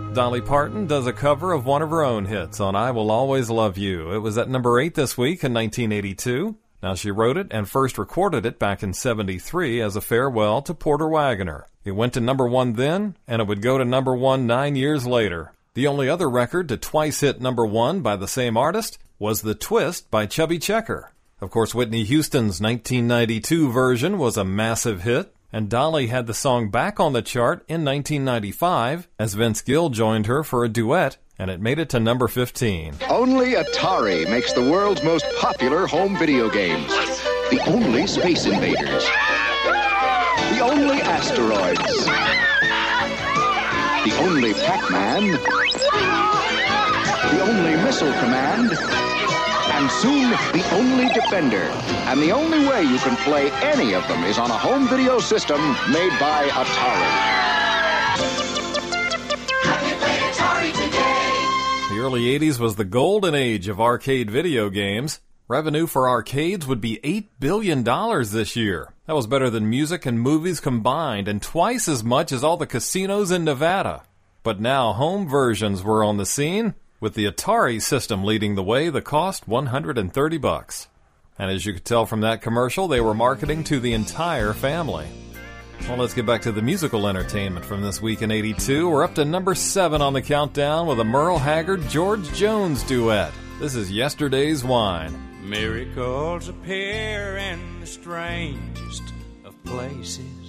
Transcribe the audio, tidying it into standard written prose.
Dolly Parton does a cover of one of her own hits on I Will Always Love You. It was at number 8 this week in 1982. Now, she wrote it and first recorded it back in 73 as a farewell to Porter Wagoner. It went to number 1 then, and it would go to number 1 9 years later. The only other record to twice hit number 1 by the same artist was The Twist by Chubby Checker. Of course, Whitney Houston's 1992 version was a massive hit, and Dolly had the song back on the chart in 1995 as Vince Gill joined her for a duet, and it made it to number 15. Only Atari makes the world's most popular home video games. The only Space Invaders. The only Asteroids. The only Pac-Man. The only Missile Command. And soon, the only Defender. And the only way you can play any of them is on a home video system made by Atari. The early 80s was the golden age of arcade video games. Revenue for arcades would be $8 billion this year. That was better than music and movies combined, and twice as much as all the casinos in Nevada. But now home versions were on the scene, with the Atari system leading the way. The cost $130. And as you could tell from that commercial, they were marketing to the entire family. Well, let's get back to the musical entertainment from this week in 82. We're up to number 7 on the countdown with a Merle Haggard-George Jones duet. This is Yesterday's Wine. Miracles appear in the strangest of places.